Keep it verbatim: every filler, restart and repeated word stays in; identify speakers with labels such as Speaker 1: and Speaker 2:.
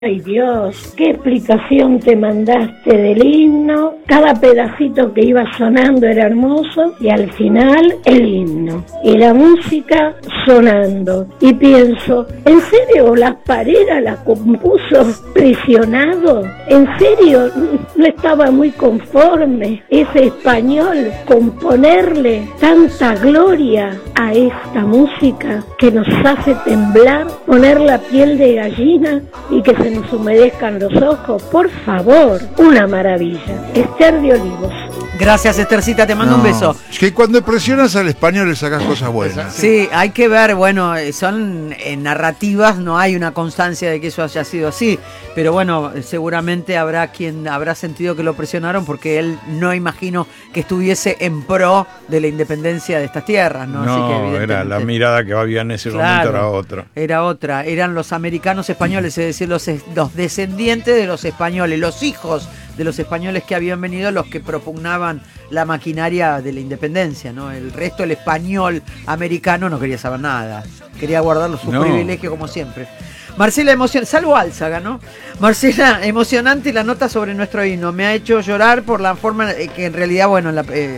Speaker 1: Ay Dios, qué explicación te mandaste del himno. Cada pedacito que iba sonando era hermoso y al final el himno y la música sonando. Y pienso, ¿en serio Las Pareras la compuso Prisionado? ¿En serio no estaba muy conforme ese español con ponerle tanta gloria a esta música que nos hace temblar, poner la piel de gallina y que se nos humedezcan los ojos? Por favor, una maravilla. Esther de Olivos.
Speaker 2: Gracias, Esthercita, te mando
Speaker 3: No,
Speaker 2: un beso.
Speaker 3: es que cuando presionas al español le sacas cosas buenas.
Speaker 2: Sí, hay que ver, bueno, son en narrativas, no hay una constancia de que eso haya sido así, pero bueno, seguramente habrá quien habrá sentido que lo presionaron porque él no imagino que estuviese en pro de la independencia de estas tierras, ¿no?
Speaker 3: No,
Speaker 2: Así que evidentemente,
Speaker 3: era la mirada que había en ese
Speaker 2: claro,
Speaker 3: momento era otra.
Speaker 2: Era otra, eran los americanos españoles, es decir, los, los descendientes de los españoles, los hijos de los españoles que habían venido los que propugnaban la maquinaria de la independencia, ¿no? El resto, el español americano, no quería saber nada. Quería guardar su
Speaker 3: No.
Speaker 2: privilegio como siempre. Marcela, emoción, salvo Álzaga, ¿no? Marcela, emocionante la nota sobre nuestro himno. Me ha hecho llorar por la forma que en realidad, bueno, la, eh,